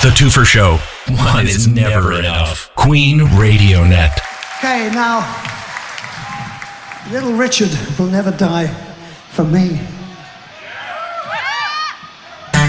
The Twofer Show. One is never enough. Queen Radio Net. Okay, now, Little Richard will never die from me.